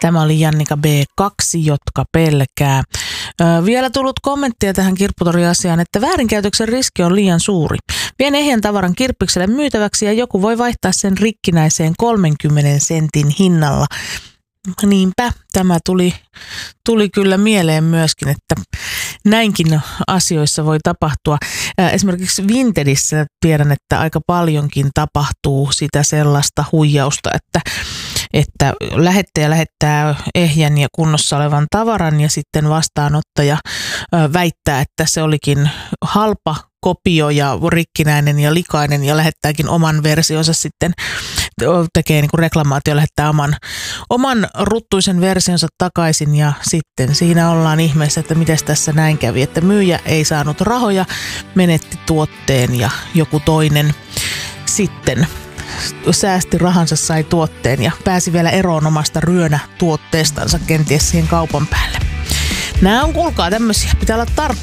Tämä oli Jannika B2, jotka pelkää. Vielä tullut kommenttia tähän kirpputoriasiaan, että väärinkäytöksen riski on liian suuri. Vien ehjän tavaran kirppikselle myytäväksi ja joku voi vaihtaa sen rikkinäiseen 30 sentin hinnalla. Niinpä, tämä tuli kyllä mieleen myöskin, että näinkin asioissa voi tapahtua. Esimerkiksi Vintedissä tiedän, että aika paljonkin tapahtuu sitä sellaista huijausta, että lähettäjä lähettää ehjän ja kunnossa olevan tavaran ja sitten vastaanottaja väittää, että se olikin halpa kopio ja rikkinäinen ja likainen ja lähettääkin oman versionsa sitten, tekee niin kuin reklamaatio, lähettää oman ruttuisen versionsa takaisin ja sitten siinä ollaan ihmeessä, että miten tässä näin kävi, että myyjä ei saanut rahoja, menetti tuotteen ja joku toinen sitten säästi rahansa, sai tuotteen ja pääsi vielä eroon omasta ryönätuotteestansa kenties siihen kaupan päälle. Nämä on, kuulkaa, tämmöisiä. Pitää olla tarkka.